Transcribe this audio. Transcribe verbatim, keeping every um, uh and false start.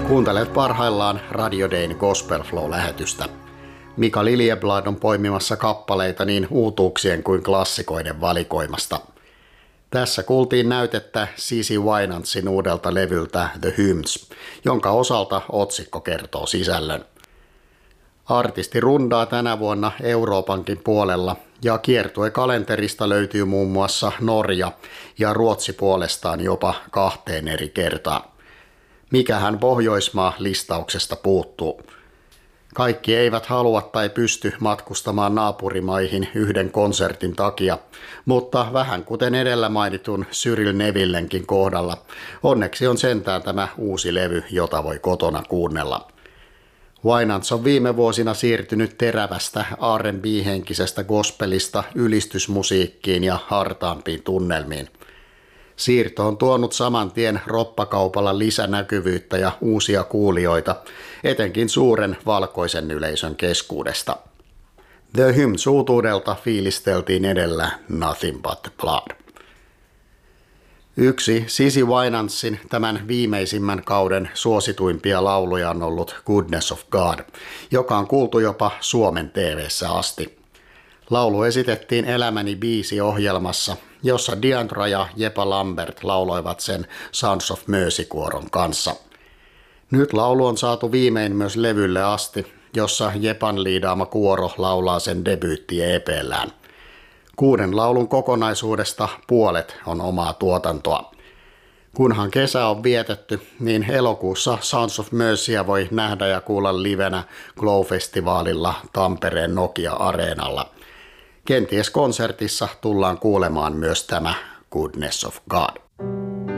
Kuuntelet parhaillaan Radio Dayn Gospel Flow-lähetystä. Mika Liljeblad on poimimassa kappaleita niin uutuuksien kuin klassikoiden valikoimasta. Tässä kuultiin näytettä Cici Winantsin uudelta levyltä The Hymns, jonka osalta otsikko kertoo sisällön. Artisti rundaa tänä vuonna Euroopankin puolella ja kiertuekalenterista löytyy muun muassa Norja ja Ruotsi puolestaan jopa kahteen eri kertaan. Mikähän Pohjoismaa listauksesta puuttuu? Kaikki eivät halua tai pysty matkustamaan naapurimaihin yhden konsertin takia, mutta vähän kuten edellä mainitun Cyril Nevillenkin kohdalla, onneksi on sentään tämä uusi levy, jota voi kotona kuunnella. Winans on viime vuosina siirtynyt terävästä R and B-henkisestä gospelista ylistysmusiikkiin ja hartaampiin tunnelmiin. Siirto on tuonut saman tien roppakaupalla lisänäkyvyyttä ja uusia kuulijoita, etenkin suuren valkoisen yleisön keskuudesta. The Hymns uutuudelta fiilisteltiin edellä Nothing But The Blood. Yksi Cici Winantsin tämän viimeisimmän kauden suosituimpia lauluja on ollut Goodness of God, joka on kuultu jopa Suomen T V:ssä asti. Laulu esitettiin Elämäni biisi -ohjelmassa, jossa Diandra ja Jepa Lambert lauloivat sen Sons of Mercy-kuoron kanssa. Nyt laulu on saatu viimein myös levylle asti, jossa Jepan liidaama kuoro laulaa sen debyytti-E P:llään. Kuuden laulun kokonaisuudesta puolet on omaa tuotantoa. Kunhan kesä on vietetty, niin elokuussa Sons of Mercyä voi nähdä ja kuulla livenä Glow-festivaalilla Tampereen Nokia-areenalla. Kenties konsertissa tullaan kuulemaan myös tämä Goodness of God.